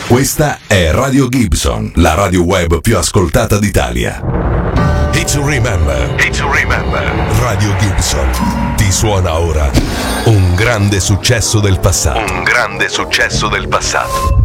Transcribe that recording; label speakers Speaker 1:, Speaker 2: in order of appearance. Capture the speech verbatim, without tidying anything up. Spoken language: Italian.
Speaker 1: Questa è Radio Gibson, la radio web più ascoltata d'Italia.
Speaker 2: Hit to remember. Hit to remember. Radio Gibson ti suona ora un grande successo del passato. Un grande successo del passato.